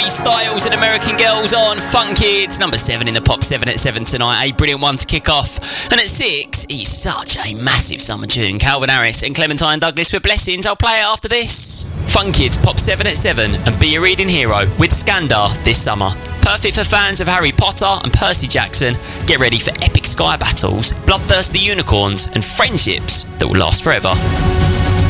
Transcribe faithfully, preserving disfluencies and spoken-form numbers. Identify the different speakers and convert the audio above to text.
Speaker 1: Harry Styles and American Girls on Fun Kids, number seven in the Pop seven at seven tonight. A brilliant one to kick off. And at six, he's such a massive summer tune. Calvin Harris and Clementine Douglas with Blessings. I'll play it after this. Fun Kids, Pop seven at seven, and Be a Reading Hero with Skandar this summer. Perfect for fans of Harry Potter and Percy Jackson. Get ready for epic sky battles, bloodthirsty unicorns, and friendships that will last forever.